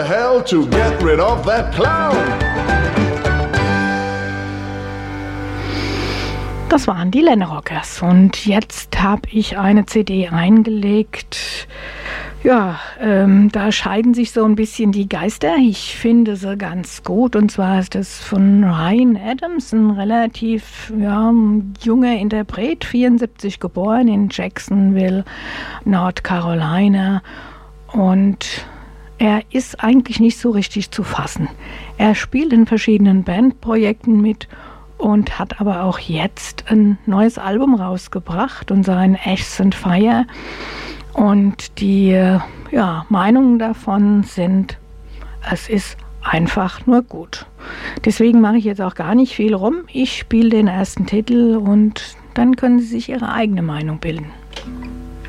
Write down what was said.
the hell to get rid of that clown? Das waren die Lennerockers und jetzt habe ich eine CD eingelegt. Ja, da scheiden sich so ein bisschen die Geister. Ich finde sie ganz gut und zwar ist das von Ryan Adams, ein relativ junger Interpret, 74 geboren in Jacksonville, North Carolina und er ist eigentlich nicht so richtig zu fassen. Er spielt in verschiedenen Bandprojekten mit und hat aber auch jetzt ein neues Album rausgebracht und sein Ash and Fire. Und die Meinungen davon sind, es ist einfach nur gut. Deswegen mache ich jetzt auch gar nicht viel rum. Ich spiele den ersten Titel und dann können Sie sich Ihre eigene Meinung bilden.